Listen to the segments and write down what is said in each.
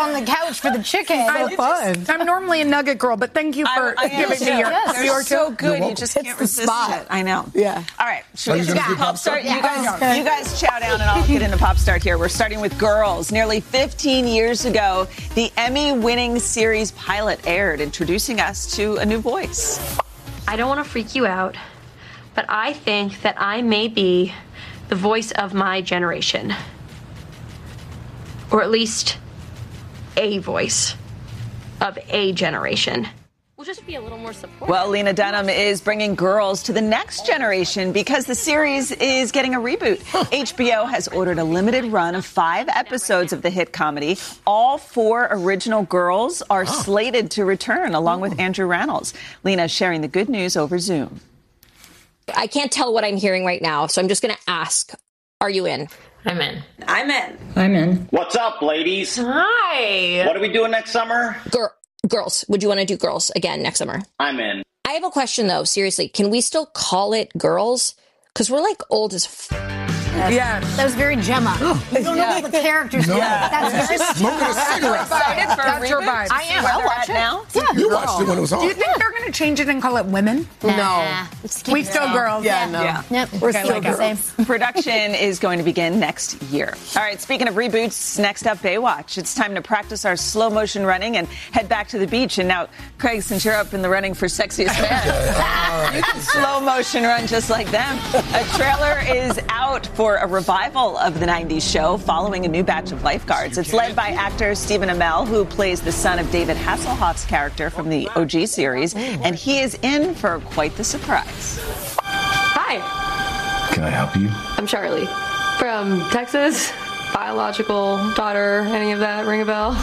on the couch for the chicken. So fun. I'm normally a nugget girl, but thank you for giving me your. They're so good. You just can't resist it. I know. Yeah. All right. Should we do Pop Start? You guys chow down, and I'll get into Pop Start here. We're starting with Girls. Nearly 15 years ago, the Emmy-winning series pilot aired, introducing us to a new voice. I don't want to freak you out, but I think that I may be the voice of my generation. Or at least a voice of a generation. We'll just be a little more supportive. Well, Lena Dunham is bringing Girls to the next generation because the series is getting a reboot. HBO has ordered a limited run of 5 episodes of the hit comedy. All 4 original girls are slated to return, along with Andrew Rannells. Lena sharing the good news over Zoom. I can't tell what I'm hearing right now, so I'm just going to ask, are you in? I'm in. I'm in. I'm in. What's up, ladies? Hi. What are we doing next summer? Girls. Would you want to do Girls again next summer? I'm in. I have a question, though. Seriously, can we still call it Girls? Because we're like old as Yeah. That was very Gemma. You don't know all the characters. No. That's very Smoking a cigarette. That's your vibe. I am. I'll watch it. Now? Yeah. You watched it when it was Do you on. think they're going to change it and call it Women? Nah. We still girls. Yeah, no. Yep. We're Okay, still like I say. Production is going to begin next year. All right, speaking of reboots, next up, Baywatch. It's time to practice our slow motion running and head back to the beach. And now, Craig, since you're up in the running for sexiest man, you can slow motion run just like them. A trailer is out for a revival of the 90s show following a new batch of lifeguards. It's led by actor Stephen Amell, who plays the son of David Hasselhoff's character from the OG series, and he is in for quite the surprise. Hi. Can I help you? I'm Charlie. From Texas. Biological daughter. Any of that ring a bell?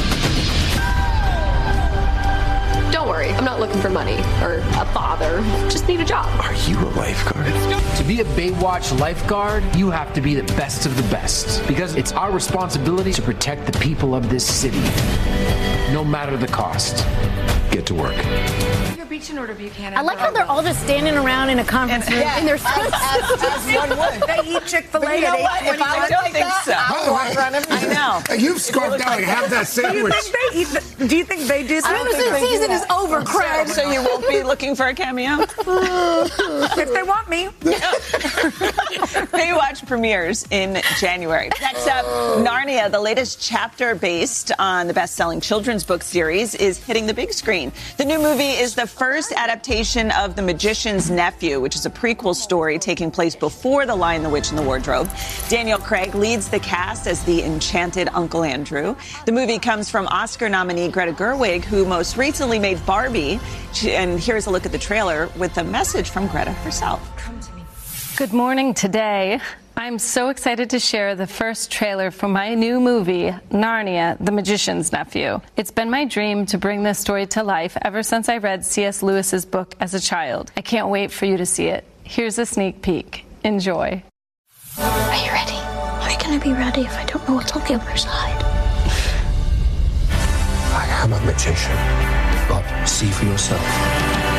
Don't worry. I'm not looking for money or a father. Just need a job. Are you a lifeguard? To be a Baywatch lifeguard, you have to be the best of the best. Because it's our responsibility to protect the people of this city, no matter the cost. Get to work. Your beach in Order Buchanan. I like how they're all just standing around in a conference room in their suits. As one would. They eat Chick-fil-A But you know at what? If 8:21. I was don't like think that, so. I would walk around every I know. Hey, you've scarfed down like half that Do you sandwich. think they eat do you think they do As soon that? as the season is over, Craig. So you won't be looking for a cameo? If they want me. Baywatch premieres in January. Next up, Narnia, the latest chapter based on the best-selling children's book series, is hitting the big screen. The new movie is the first adaptation of The Magician's Nephew, which is a prequel story taking place before The Lion, the Witch, and the Wardrobe. Daniel Craig leads the cast as the enchanted Uncle Andrew. The movie comes from Oscar nominee Greta Gerwig, who most recently made Barbie. And here's a look at the trailer with a message from Greta herself. Good morning. Today, I'm so excited to share the first trailer for my new movie, Narnia, The Magician's Nephew. It's been my dream to bring this story to life ever since I read C.S. Lewis's book as a child. I can't wait for you to see it. Here's a sneak peek. Enjoy. Are you ready? How are you going to be ready if I don't know what's on the other side? I am a magician, but see for yourself.